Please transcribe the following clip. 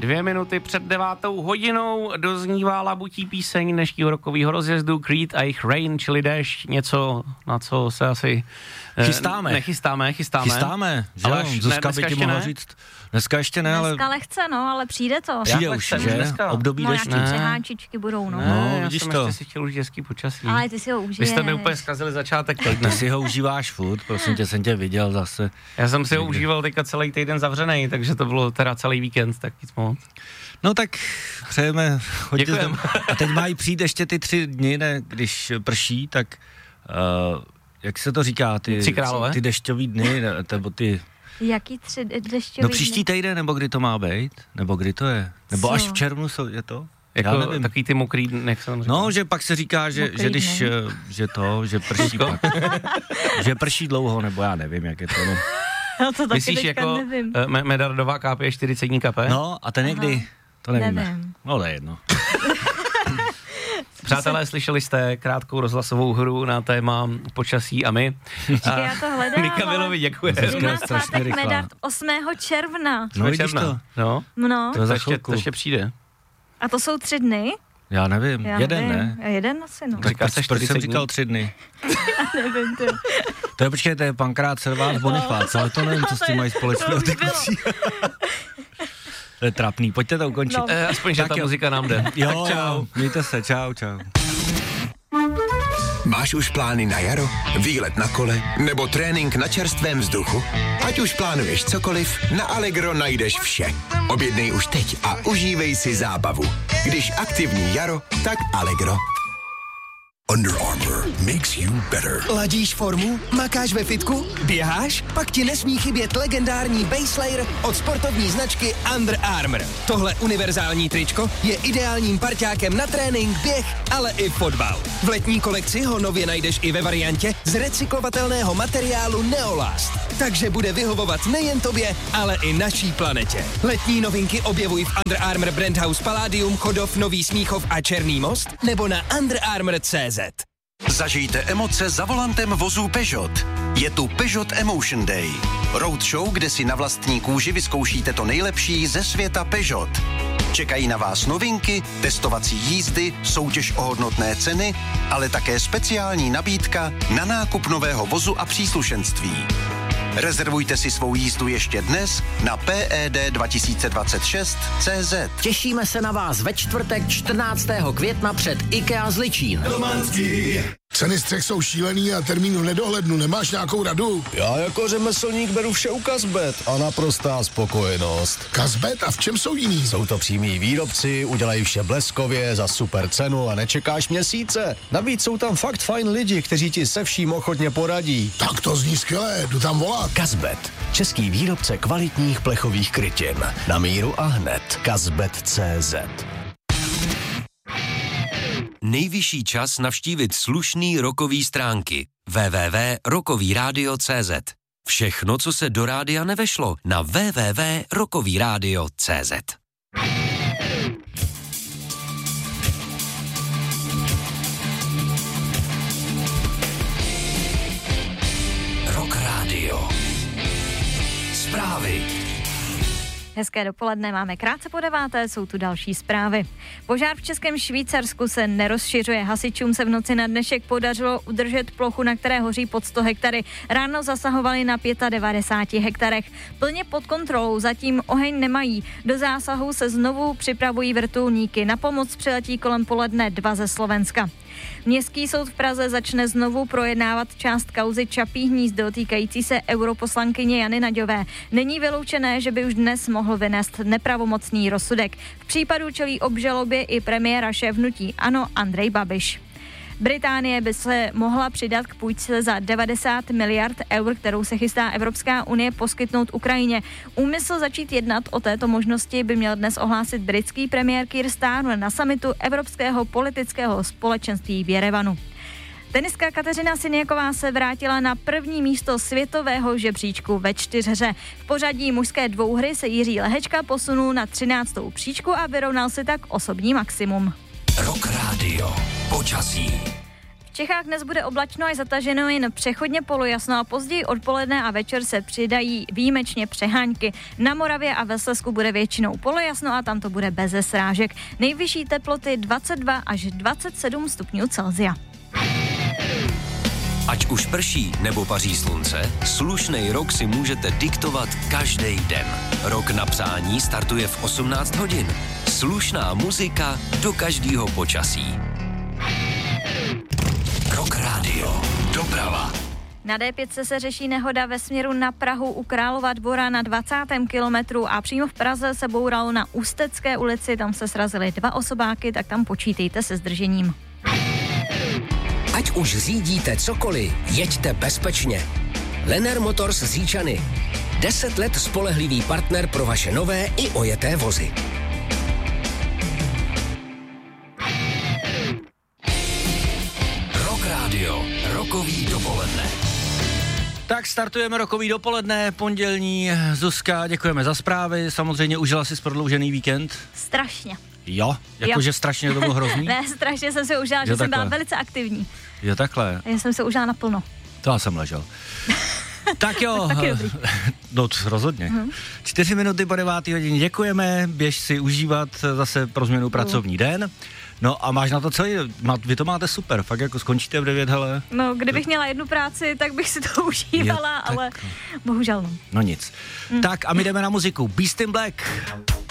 2 minuty před 9:00 doznívá labutí píseň dnešního rokového rozjezdu Creed a jejich Rain, čili déšť, něco, na co se asi chystáme. Chystáme, že ale jo, Zuzka by ti mohla říct. Dneska ještě ne, ale... Dneska lehce, no, ale přijde to. Přijde už, že? Dneska. Období no, dešti. nějaký přeháčičky budou, no. No, já vidíš jsem to. ještě si chtěl užít hezký počasí. Ale ty si ho užiješ. Vy jste mi úplně zkazili začátek týdne. Ty si ho užíváš furt, prosím tě, jsem tě viděl zase. Já jsem si ho užíval teďka celý týden zavřenej, takže to bylo teda celý víkend, tak nic moc. No tak přejeme hodit tam. A teď mají přijít ještě ty 3 dny, ne, když prší, tak jak se to říká, ty dešťový dny, nebo ty... Jaký 3 dešťový No příští týden, nebo kdy to má být? Nebo kdy to je? Nebo až v červnu je to? Jako takový ty mokrý dny, jak jsem říkal. No, že pak se říká, že když, že prší pak, že prší dlouho, nebo já nevím, jak je to, no. No to taky myslíš teďka jako nevím. medardová kápě, 40 kape? No, a ten někdy, to nevíme. Nevím. No, to je jedno. Přátelé, slyšeli jste krátkou rozhlasovou hru na téma počasí a my. Já to hledám. Mika Milovi děkuje. Vy má svátek Medard 8. června. No, vidíš to. No. To za to ještě přijde. A to jsou 3 dny? Já nevím, jeden nevím. ne? Jeden asi, no. Tak proč jsem říkal 3 dny? Já nevím, ty. To je, počkejte, je Pankrát, Servát, Bonifác, ale to nevím, co s tím mají společného. To je trapný, pojďte to ukončit. No. Aspoň, že ta muzika nám jde. Jo, čau. Mějte se, čau. Máš už plány na jaro? Výlet na kole? Nebo trénink na čerstvém vzduchu? Ať už plánuješ cokoliv, na Allegro najdeš vše. Objednej už teď a užívej si zábavu. Když aktivní jaro, tak Allegro. Under Armour makes you better. Ladíš formu? Makáš ve fitku? Běháš? Pak ti nesmí chybět legendární Base Layer od sportovní značky Under Armour. Tohle univerzální tričko je ideálním parťákem na trénink, běh, ale i fotbal. V letní kolekci ho nově najdeš i ve variantě z recyklovatelného materiálu Neolast. Takže bude vyhovovat nejen tobě, ale i naší planetě. Letní novinky objevuj v Under Armour Brand House Palladium, Chodov, Nový Smíchov a Černý Most nebo na underarmour.cz. Zažijte emoce za volantem vozů Peugeot. Je tu Peugeot Emotion Day. Roadshow, kde si na vlastní kůži vyzkoušíte to nejlepší ze světa Peugeot. Čekají na vás novinky, testovací jízdy, soutěž o hodnotné ceny, ale také speciální nabídka na nákup nového vozu a příslušenství. Rezervujte si svou jízdu ještě dnes na PED2026.cz. Těšíme se na vás ve čtvrtek 14. května před IKEA Zličín. Ceny střech jsou šílený a termín v nedohlednu. Nemáš nějakou radu? Já jako řemeslník beru vše u Kazbet a naprostá spokojenost. Kazbet? A v čem jsou jiný? Jsou to přímí výrobci, udělají vše bleskově, za super cenu a nečekáš měsíce. Navíc jsou tam fakt fajn lidi, kteří ti se vším ochotně poradí. Tak to zní skvěle, jdu tam volat. Kazbet, český výrobce kvalitních plechových krytin. Na míru a hned. Kazbet.cz. Nejvyšší čas navštívit slušný rockový stránky www.rockovyradio.cz. Všechno, co se do rádia nevešlo, na www.rockovyradio.cz. Rock Radio. Zprávy. Hezké dopoledne, máme krátce po 9, jsou tu další zprávy. Požár v Českém Švýcarsku se nerozšiřuje. Hasičům se v noci na dnešek podařilo udržet plochu, na které hoří pod 100 hektary. Ráno zasahovali na 95 hektarech. Plně pod kontrolou zatím oheň nemají. Do zásahu se znovu připravují vrtulníky. Na pomoc přiletí kolem poledne 2 ze Slovenska. Městský soud v Praze začne znovu projednávat část kauzy Čapí hnízdo týkající se europoslankyně Jany Naďové. Není vyloučené, že by už dnes mohl vynést nepravomocný rozsudek. V případu čelí obžalobě i premiéra šéf hnutí ANO Andrej Babiš. Británie by se mohla přidat k půjčce za 90 miliard eur, kterou se chystá Evropská unie poskytnout Ukrajině. Úmysl začít jednat o této možnosti by měl dnes ohlásit britský premiér Keir Starmer na summitu Evropského politického společenství v Jerevanu. Tenistka Kateřina Siniaková se vrátila na první místo světového žebříčku ve 4hře. V pořadí mužské dvouhry se Jiří Lehečka posunul na 13. příčku a vyrovnal si tak osobní maximum. Rock Radio. Počasí. V Čechách dnes bude oblačno až zataženo, jen přechodně polojasno a později odpoledne a večer se přidají výjimečně přehánky. Na Moravě a ve Slezsku bude většinou polojasno a tam to bude beze srážek. Nejvyšší teploty 22 až 27 stupňů Celsia. Ať už prší nebo paří slunce, slušnej rok si můžete diktovat každý den. Rok na přání startuje v 18 hodin. Slušná muzika do každého počasí. Rock Radio. Doprava. Na D5 se řeší nehoda ve směru na Prahu u Králova Dvora na 20. kilometru a přímo v Praze se bouralo na Ústecké ulici, tam se srazily 2 osobáky, tak tam počítejte se zdržením. Ať už řídíte cokoliv, jeďte bezpečně. Lenner Motors z Říčany. 10 let spolehlivý partner pro vaše nové i ojeté vozy. Rock Radio. Rokový dopoledne. Tak startujeme rokový dopoledne, pondělní. Zuzka, děkujeme za zprávy. Samozřejmě užila jsi prodloužený víkend? Strašně. Jo? Jakože strašně to bylo hrozný? Ne, strašně jsem se užila, že jsem byla velice aktivní. Jo, takhle. Já jsem se užila naplno. To já jsem ležel. Tak jo, no rozhodně. 4 minuty po 9. hodině děkujeme, běž si užívat zase pro změnu pracovní den. No a máš na to celý, vy to máte super, fakt jako skončíte v 9, hele. No, kdybych měla jednu práci, tak bych si to užívala, ale bohužel no. No nic. Tak a my jdeme na muziku. Beast in Black.